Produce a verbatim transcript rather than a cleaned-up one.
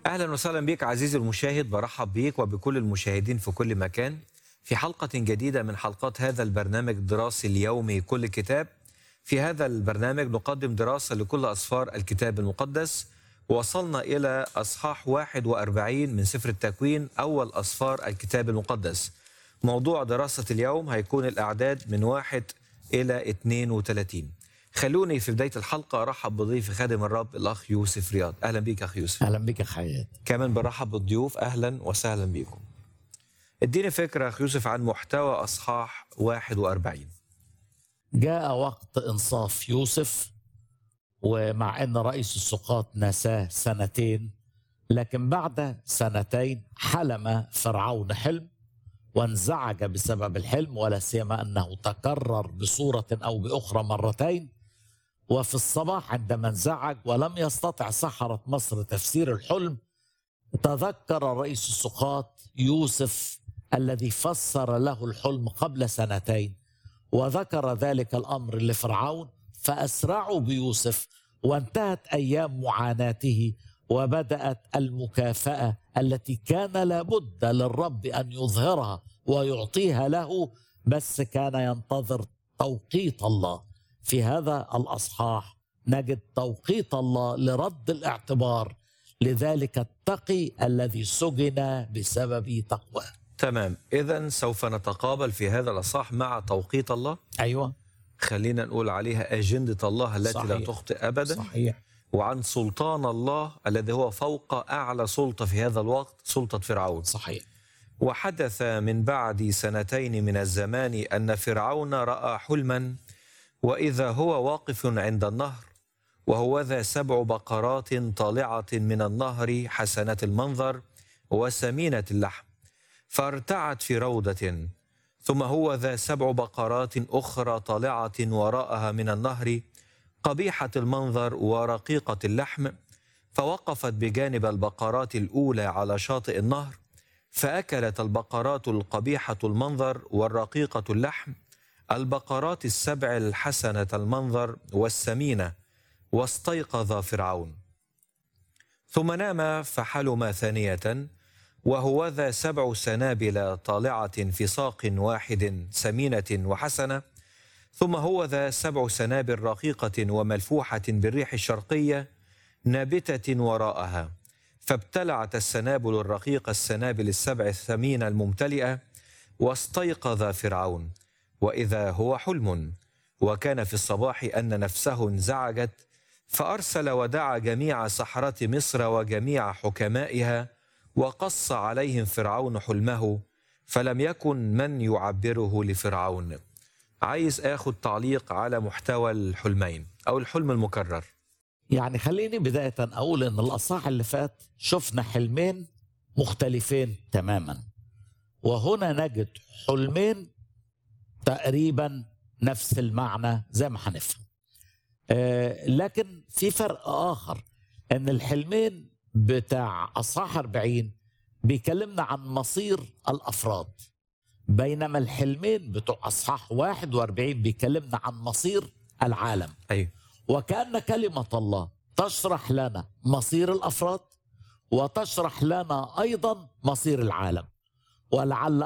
أهلا وسهلا بك عزيزي المشاهد، برحب بك وبكل المشاهدين في كل مكان في حلقة جديدة من حلقات هذا البرنامج الدراسي اليومي كل كتاب. في هذا البرنامج نقدم دراسة لكل أسفار الكتاب المقدس، ووصلنا إلى أصحاح واحد وأربعين من سفر التكوين، أول أسفار الكتاب المقدس. موضوع دراسة اليوم هيكون الأعداد من واحد إلى اثنين وثلاثين. خلوني في بداية الحلقة أرحب بضيف خادم الرب الأخ يوسف رياض. أهلا بك أخ يوسف. أهلا بك حياة. كمان برحب بالضيوف، أهلا وسهلا بكم. اديني فكرة أخ يوسف عن محتوى أصحاح واحد وأربعين. جاء وقت إنصاف يوسف، ومع أن رئيس السقاط نساه سنتين، لكن بعد سنتين حلم فرعون حلم وانزعج بسبب الحلم، ولا سيما أنه تكرر بصورة أو بأخرى مرتين. وفي الصباح عندما انزعج ولم يستطع سحرة مصر تفسير الحلم، تذكر رئيس السقاط يوسف الذي فسر له الحلم قبل سنتين، وذكر ذلك الأمر لفرعون، فأسرعوا بيوسف، وانتهت أيام معاناته، وبدأت المكافأة التي كان لابد للرب أن يظهرها ويعطيها له، بس كان ينتظر توقيت الله. في هذا الأصحاح نجد توقيت الله لرد الاعتبار لذلك التقي الذي سجن بسبب تقواه. تمام، إذن سوف نتقابل في هذا الأصحاح مع توقيت الله. أيوة، خلينا نقول عليها أجندة الله التي صحيح. لا تخطئ أبدا. صحيح. وعن سلطان الله الذي هو فوق أعلى سلطة في هذا الوقت، سلطة فرعون. صحيح. وحدث من بعد سنتين من الزمان أن فرعون رأى حلما، وإذا هو واقف عند النهر، وهوذا سبع بقرات طالعة من النهر حسنة المنظر وسمينة اللحم، فارتعت في روضة. ثم هوذا سبع بقرات أخرى طالعة وراءها من النهر قبيحة المنظر ورقيقة اللحم، فوقفت بجانب البقرات الأولى على شاطئ النهر، فأكلت البقرات القبيحة المنظر والرقيقة اللحم البقرات السبع الحسنة المنظر والسمينة، واستيقظ فرعون. ثم نام فحلم ثانية، وهوذا سبع سنابل طالعة في ساق واحد سمينة وحسنة، ثم هوذا سبع سنابل رقيقة وملفوحة بالريح الشرقية نابتة وراءها، فابتلعت السنابل الرقيقة السنابل السبع الثمينة الممتلئة، واستيقظ فرعون وإذا هو حلم. وكان في الصباح أن نفسه انزعجت، فأرسل ودعا جميع سحرة مصر وجميع حكمائها، وقص عليهم فرعون حلمه، فلم يكن من يعبره لفرعون. عايز اخد تعليق على محتوى الحلمين او الحلم المكرر. يعني خليني بداية أقول إن الأصحاح اللي فات شفنا حلمين مختلفين تماما، وهنا نجد حلمين تقريبا نفس المعنى زي ما هنفهم. آه لكن في فرق آخر، إن الحلمين بتاع أصحاح أربعين بيكلمنا عن مصير الأفراد، بينما الحلمين بتوع أصحاح واحد وأربعين بيكلمنا عن مصير العالم. أيوه. وكأن كلمة الله تشرح لنا مصير الأفراد، وتشرح لنا أيضا مصير العالم. ولعل